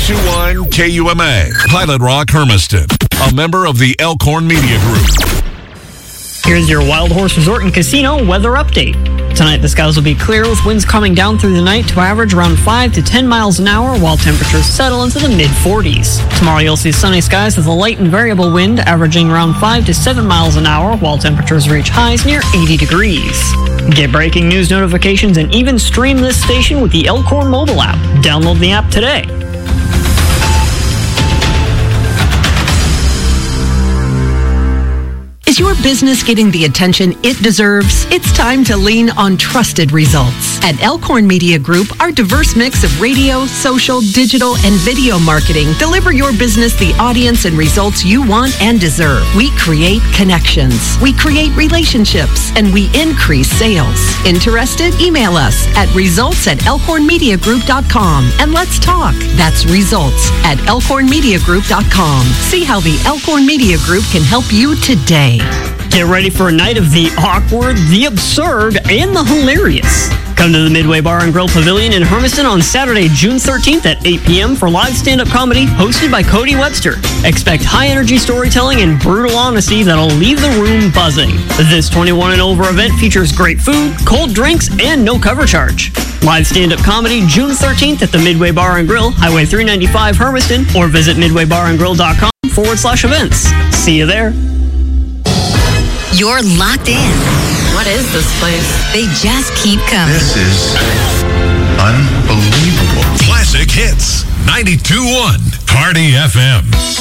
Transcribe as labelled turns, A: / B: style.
A: 92.1 KUMA, Pilot Rock, Hermiston, a member of the Elkhorn Media Group.
B: Here's your Wild Horse Resort and Casino weather update. Tonight, the skies will be clear with winds coming down through the night to average around 5 to 10 miles an hour while temperatures settle into the mid-40s. Tomorrow, you'll see sunny skies with a light and variable wind averaging around 5 to 7 miles an hour while temperatures reach highs near 80 degrees. Get breaking news notifications and even stream this station with the Elkhorn mobile app. Download the app today.
C: Is your business getting the attention it deserves? It's time to lean on trusted results. At Elkhorn Media Group, our diverse mix of radio, social, digital, and video marketing deliver your business the audience and results you want and deserve. We create connections, we create relationships, and we increase sales. Interested? Email us at results@elkhornmediagroup.com and let's talk. That's results@elkhornmediagroup.com. See how the Elkhorn Media Group can help you today.
B: Get ready for a night of the awkward, the absurd, and the hilarious. Come to the Midway Bar and Grill Pavilion in Hermiston on Saturday, June 13th at 8 p.m. for live stand-up comedy hosted by Cody Webster. Expect high-energy storytelling and brutal honesty that'll leave the room buzzing. This 21 and over event features great food, cold drinks, and no cover charge. Live stand-up comedy June 13th at the Midway Bar and Grill, Highway 395 Hermiston, or visit midwaybarandgrill.com/events. See you there.
D: You're locked in.
E: What is this place?
D: They just keep coming.
F: This is unbelievable.
A: Classic Hits, 92.1 Party FM.